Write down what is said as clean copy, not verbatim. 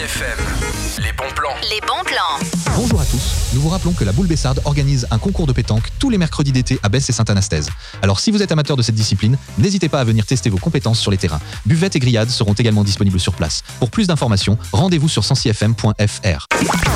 FM. Les bons plans. Les bons plans. Bonjour à tous, nous vous rappelons que la Boule Bessarde organise un concours de pétanque tous les mercredis d'été à Besse et Saint-Anastaise. Alors si vous êtes amateur de cette discipline, n'hésitez pas à venir tester vos compétences sur les terrains. Buvettes et grillades seront également disponibles sur place. Pour plus d'informations, rendez-vous sur 106fm.fr.